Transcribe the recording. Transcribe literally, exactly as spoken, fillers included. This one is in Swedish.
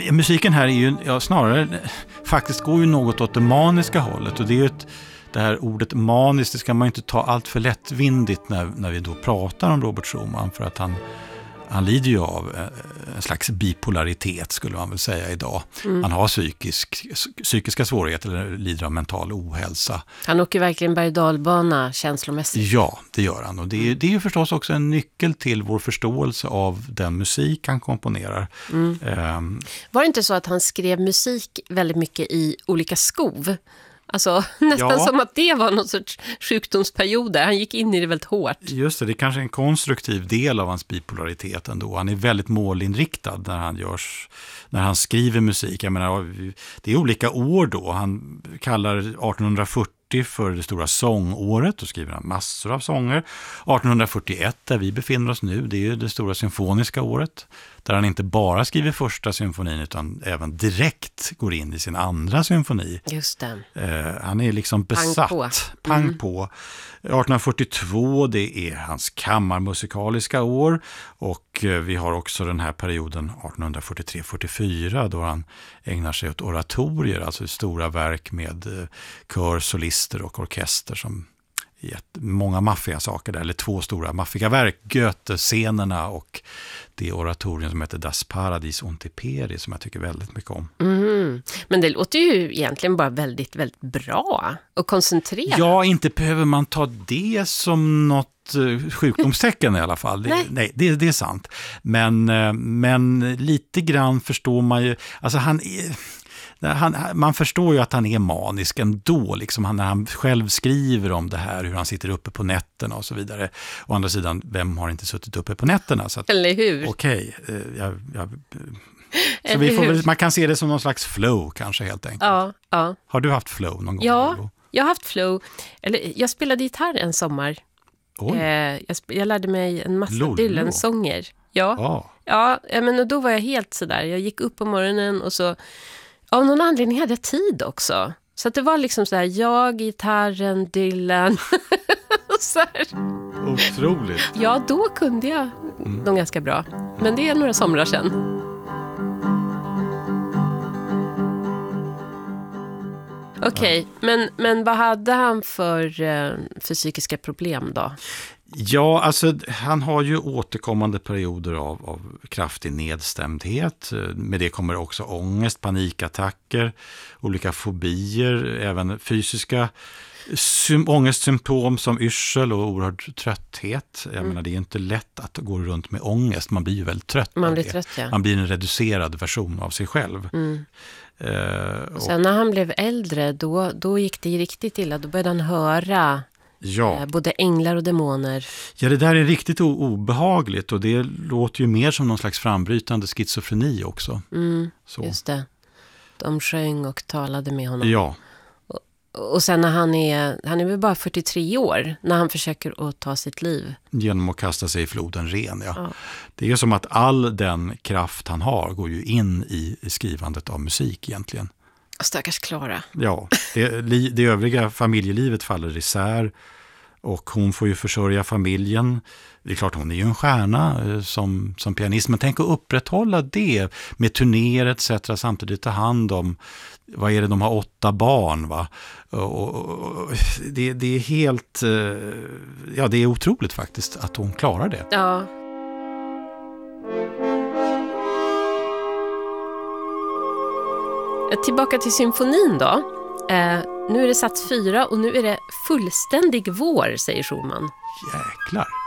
musiken här är ju ja, snarare faktiskt går ju något åt det maniska hållet, och det är ju ett, det här ordet maniskt, det ska man ju inte ta allt för lättvindigt när, när vi då pratar om Robert Schumann, för att han Han lider ju av en slags bipolaritet, skulle man väl säga idag. Mm. Han har psykisk, psykiska svårigheter eller lider av mental ohälsa. Han åker verkligen berg- och dalbana känslomässigt. Ja, det gör han. Och det är, det är ju förstås också en nyckel till vår förståelse av den musik han komponerar. Mm. Um, Var det inte så att han skrev musik väldigt mycket i olika skov? Alltså nästan ja. som att det var någon sorts sjukdomsperioder. Han gick in i det väldigt hårt. Just det, det är kanske en konstruktiv del av hans bipolaritet ändå. Han är väldigt målinriktad när han görs, när han skriver musik. Jag menar, det är olika år då. Han kallar arton fyrtio för det stora sångåret, och skriver han massor av sånger. arton fyrtioett, där vi befinner oss nu, det är ju det stora symfoniska året, där han inte bara skriver första symfonin utan även direkt går in i sin andra symfoni. Just det. Eh, han är liksom besatt. Pang på. Pang Mm. på. arton fyrtiotvå, det är hans kammarmusikaliska år, och eh, vi har också den här perioden arton fyrtiotre fyrtiofyra då han ägnar sig åt oratorier, alltså stora verk med eh, kör, solister och orkester som många maffiga saker där, eller två stora maffiga verk, Goethe-scenerna och det oratorien som heter Das Paradies und die Peri, som jag tycker väldigt mycket om. Mm. Men det låter ju egentligen bara väldigt, väldigt bra och koncentrerat. Ja, inte behöver man ta det som något sjukdomstecken i alla fall. Det, nej, nej det, det är sant. Men, men lite grann förstår man ju, alltså han är... Han, man förstår ju att han är manisk ändå, liksom han, när han själv skriver om det här, hur han sitter uppe på nätterna och så vidare. Å andra sidan, vem har inte suttit uppe på nätterna? Så att, eller hur? Okej, okay, jag, jag, så vi får väl, man kan se det som någon slags flow kanske helt enkelt. Ja, ja. Har du haft flow någon gång? Ja, jag har haft flow. Eller, jag spelade gitarr en sommar. Eh, jag, sp- jag lärde mig en massa Lollo. Dylan-sånger. Ja, Ah. ja men och då var jag helt sådär. Jag gick upp på morgonen och så... Av någon anledning hade jag tid också. Så att det var liksom så här, jag, gitarren, Dylan. så här. Otroligt. Ja, då kunde jag mm. dem ganska bra. Men det är några somrar sedan. Okej, okay, men, men vad hade han för, för psykiska problem då? Ja, alltså han har ju återkommande perioder av, av kraftig nedstämdhet. Med det kommer också ångest, panikattacker, olika fobier, även fysiska sym- ångestsymptom som yrsel och oerhörd trötthet. Jag mm. menar, det är inte lätt att gå runt med ångest. Man blir ju väldigt trött. Man blir trött, ja. Man blir en reducerad version av sig själv. Mm. Uh, och sen när han blev äldre, då, då gick det riktigt illa. Då började han höra... Ja. Både änglar och demoner. Ja, det där är riktigt o- obehagligt, och det låter ju mer som någon slags frambrytande schizofreni också. Mm, så. Just det. De sjöng och talade med honom. Ja. Och, och sen när han är, han är väl bara fyrtiotre år, när han försöker att ta sitt liv. Genom att kasta sig i floden ren, ja. ja. Det är som att all den kraft han har går ju in i, i skrivandet av musik egentligen. Stackars Klara. Ja, det, det övriga familjelivet faller isär, och hon får ju försörja familjen. Det är klart, hon är ju en stjärna som, som pianist, men tänk att upprätthålla det med turnéer et cetera, samtidigt ta hand om, vad är det, de har åtta barn, va? Och, och, och, det, det är helt, ja, det är otroligt faktiskt att hon klarar det. Ja. Tillbaka till symfonin då. Eh, nu är det sats fyra och nu är det fullständig vår, säger Schumann. Jäklar.